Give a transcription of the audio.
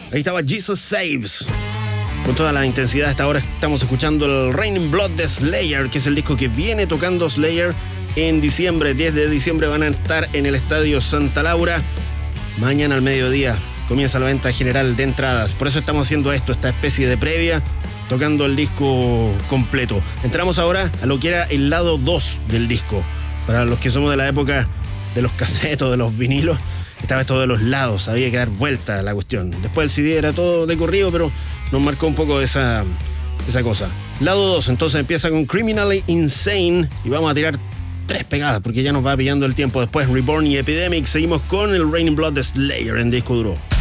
Ahí estaba Jesus Saves. Con toda la intensidad hasta ahora estamos escuchando el Raining Blood de Slayer, que es el disco que viene tocando Slayer en diciembre. 10 de diciembre van a estar en el Estadio Santa Laura. Mañana al mediodía comienza la venta general de entradas. Por eso estamos haciendo esta especie de previa, tocando el disco completo. Entramos ahora a lo que era el lado 2 del disco. Para los que somos de la época de los casetos, de los vinilos, estaba esto de los lados, había que dar vuelta a la cuestión. Después el CD era todo de corrido, pero nos marcó un poco esa cosa. Lado 2, entonces empieza con Criminally Insane y vamos a tirar 3 pegadas porque ya nos va pillando el tiempo. Después Reborn y Epidemic. Seguimos con el Raining Blood de Slayer en disco duro.